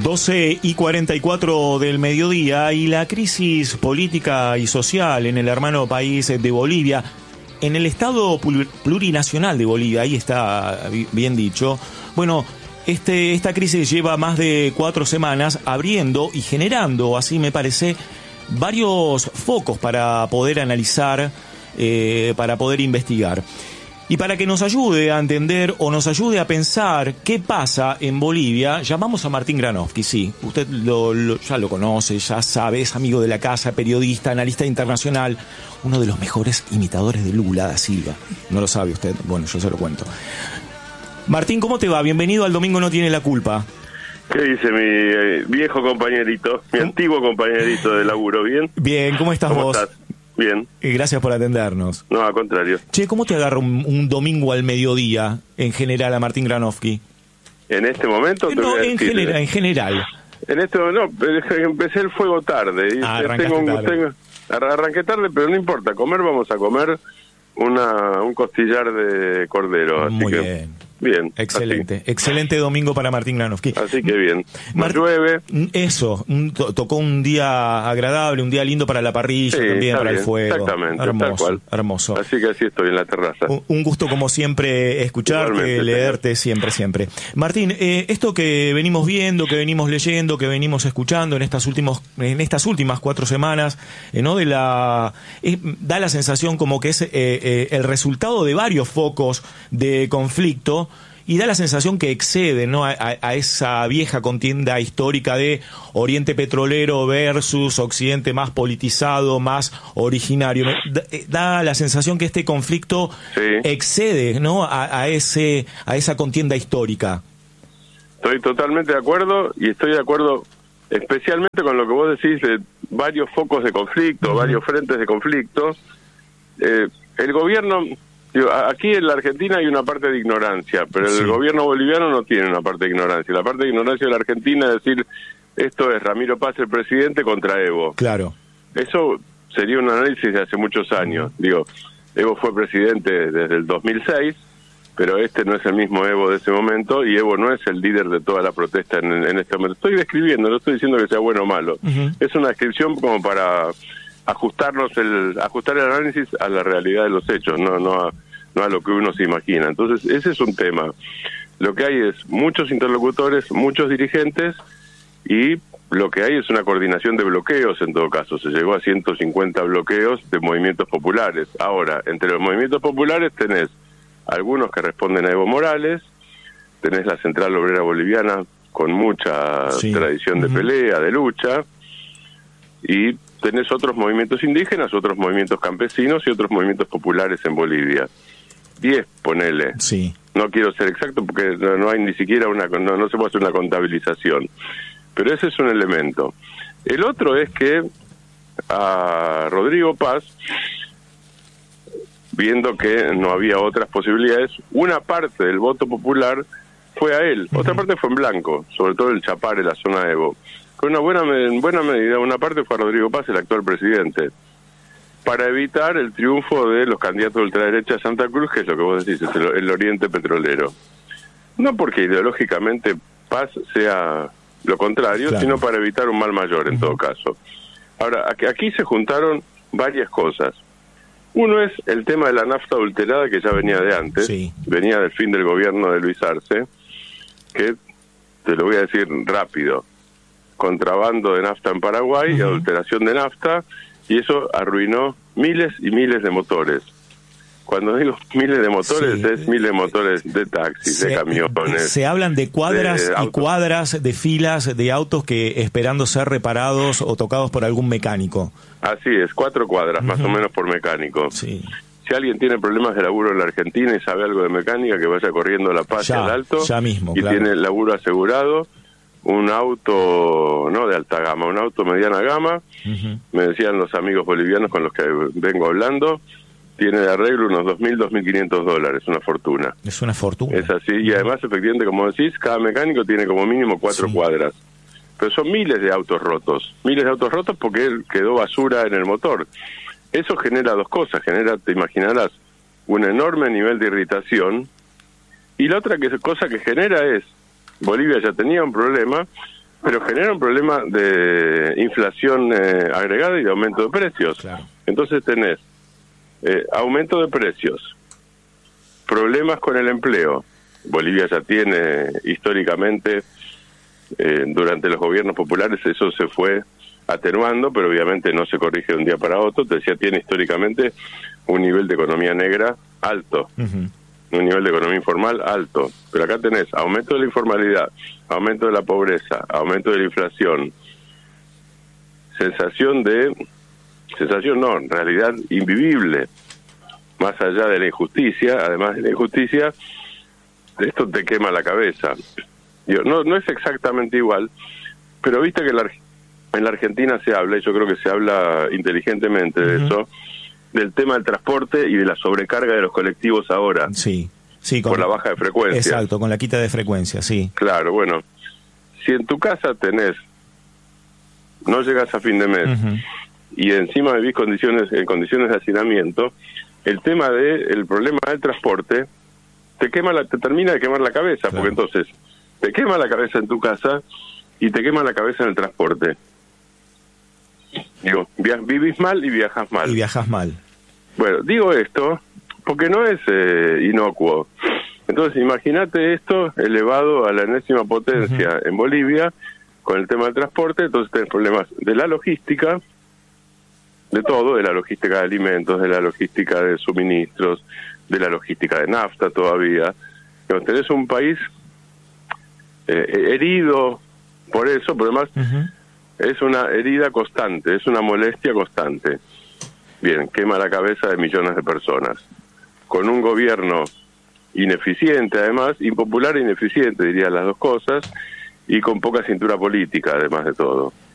12:44 del mediodía, y la crisis política y social en el hermano país de Bolivia, en el Estado plurinacional de Bolivia, ahí está bien dicho. Bueno, esta crisis lleva más de 4 semanas abriendo y generando, así me parece, varios focos para poder analizar, para poder investigar. Y para que nos ayude a entender o nos ayude a pensar qué pasa en Bolivia, llamamos a Martín Granovsky. Sí, usted ya lo conoce, ya sabe, es amigo de la casa, periodista, analista internacional, uno de los mejores imitadores de Lula da Silva. ¿No lo sabe usted? Bueno, yo se lo cuento. Martín, ¿cómo te va? Bienvenido al Domingo No Tiene la Culpa. ¿Qué dice mi viejo compañerito, mi antiguo compañerito de laburo? ¿Bien? Bien, ¿cómo estás vos? ¿Cómo estás? Bien. Gracias por atendernos. No, al contrario. Che, ¿cómo te agarra un domingo al mediodía, en general, a Martín Granovsky? ¿En este momento? No, en general. En este momento, no, empecé el fuego tarde. Arranqué tarde, pero no importa. Vamos a comer un costillar de cordero. Así Muy que, bien. Bien. Excelente. Así. Excelente domingo para Martín Granovsky. Así que bien. Llueve. Eso, tocó un día agradable, un día lindo para la parrilla, Sí, también para bien, el fuego. exactamente, Hermoso, tal cual. Hermoso. Así que así estoy en la terraza. Un gusto como siempre escucharte, Igualmente, leerte siempre. Martín, esto que venimos viendo, que venimos leyendo, que venimos escuchando en estas últimas 4 semanas, ¿no? Da la sensación como que es el resultado de varios focos de conflicto. Y da la sensación que excede, ¿no?, a esa vieja contienda histórica de Oriente petrolero versus Occidente más politizado, más originario. Da la sensación que este conflicto excede, ¿no?, a esa contienda histórica. Estoy totalmente de acuerdo, y estoy de acuerdo especialmente con lo que vos decís de varios focos de conflicto, varios frentes de conflicto. El gobierno... Aquí en la Argentina hay una parte de ignorancia, pero el gobierno boliviano no tiene una parte de ignorancia. La parte de ignorancia de la Argentina es decir, esto es Ramiro Paz, el presidente, contra Evo. Claro. Eso sería un análisis de hace muchos años. Evo fue presidente desde el 2006, pero este no es el mismo Evo de ese momento, y Evo no es el líder de toda la protesta en este momento. Estoy describiendo, no estoy diciendo que sea bueno o malo. Es una descripción como para ajustar el análisis a la realidad de los hechos, no a lo que uno se imagina. Entonces, ese es un tema. Lo que hay es muchos interlocutores, muchos dirigentes, y lo que hay es una coordinación de bloqueos en todo caso. Se llegó a 150 bloqueos de movimientos populares. Ahora, entre los movimientos populares tenés algunos que responden a Evo Morales, tenés la Central Obrera Boliviana con mucha tradición de pelea, de lucha, y tenés otros movimientos indígenas, otros movimientos campesinos y otros movimientos populares en Bolivia. 10, ponele. Sí. No quiero ser exacto porque no hay ni siquiera no se puede hacer una contabilización. Pero ese es un elemento. El otro es que a Rodrigo Paz, viendo que no había otras posibilidades, una parte del voto popular fue a él. Otra parte fue en blanco, sobre todo el Chapare, la zona de Evo. Con en buena medida, una parte fue a Rodrigo Paz, el actual presidente, para evitar el triunfo de los candidatos de ultraderecha de Santa Cruz, que es lo que vos decís, es el Oriente petrolero. No porque ideológicamente Paz sea lo contrario, sino para evitar un mal mayor en todo caso. Ahora, aquí se juntaron varias cosas. Uno es el tema de la nafta adulterada, que ya venía de antes, venía del fin del gobierno de Luis Arce, que te lo voy a decir rápido: contrabando de nafta en Paraguay, adulteración de nafta, y eso arruinó miles y miles de motores. Cuando digo miles de motores, es miles de motores de taxis, de camiones. Se hablan de cuadras y cuadras de filas de autos que esperando ser reparados o tocados por algún mecánico. Así es, 4 cuadras más o menos por mecánico. Sí. Si alguien tiene problemas de laburo en la Argentina y sabe algo de mecánica, que vaya corriendo a La Paz y al Alto, ya mismo, y tiene el laburo asegurado. Un auto no de alta gama, un auto mediana gama, me decían los amigos bolivianos con los que vengo hablando, tiene de arreglo unos $2.000, $2.500, una fortuna. Es una fortuna. Es así, y además, efectivamente, como decís, cada mecánico tiene como mínimo 4 cuadras. Pero son miles de autos rotos porque quedó basura en el motor. Eso genera dos cosas, te imaginarás, un enorme nivel de irritación, y la otra cosa que genera es, Bolivia ya tenía un problema, pero genera un problema de inflación agregada y de aumento de precios. Claro. Entonces tenés aumento de precios, problemas con el empleo. Bolivia ya tiene históricamente, durante los gobiernos populares eso se fue atenuando, pero obviamente no se corrige de un día para otro. Te decía, tiene históricamente un nivel de economía negra alto, un nivel de economía informal alto. Pero acá tenés aumento de la informalidad, aumento de la pobreza, aumento de la inflación, sensación no, en realidad invivible, más allá de la injusticia. Además de la injusticia, esto te quema la cabeza. No es exactamente igual, pero viste que en la Argentina se habla, y yo creo que se habla inteligentemente de eso, del tema del transporte y de la sobrecarga de los colectivos ahora. Sí, por la baja de frecuencia. Exacto, con la quita de frecuencia, sí. Claro, bueno, si en tu casa no llegas a fin de mes y encima vivís en condiciones de hacinamiento, el problema del transporte te termina de quemar la cabeza, porque entonces te quema la cabeza en tu casa y te quema la cabeza en el transporte. Digo, vivís mal y viajas mal. Y viajas mal. Bueno, digo esto porque no es inocuo. Entonces, imagínate esto elevado a la enésima potencia en Bolivia con el tema del transporte. Entonces tenés problemas de la logística, de todo, de la logística de alimentos, de la logística de suministros, de la logística de nafta todavía. Entonces, tenés un país herido por eso, pero además es una herida constante, es una molestia constante. Bien, quema la cabeza de millones de personas. Con un gobierno ineficiente, además, impopular e ineficiente, diría las dos cosas, y con poca cintura política, además de todo.